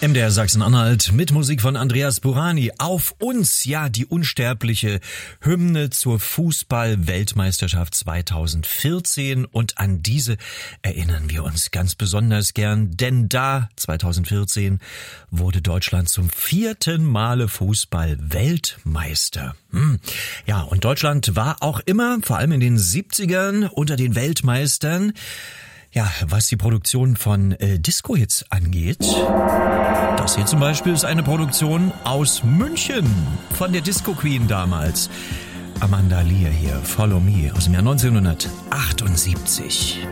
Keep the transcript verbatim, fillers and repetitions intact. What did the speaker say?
M D R Sachsen-Anhalt mit Musik von Andreas Burani. Auf uns, ja, die unsterbliche Hymne zur Fußball-Weltmeisterschaft zweitausendvierzehn. Und an diese erinnern wir uns ganz besonders gern, denn da, zweitausendvierzehn, wurde Deutschland zum vierten Male Fußball-Weltmeister. Hm. Ja, und Deutschland war auch immer, vor allem in den siebzigern, unter den Weltmeistern. Ja, was die Produktion von äh, Disco-Hits angeht, das hier zum Beispiel ist eine Produktion aus München von der Disco Queen damals. Amanda Lear hier, Follow Me, aus dem Jahr neunzehnhundertachtundsiebzig.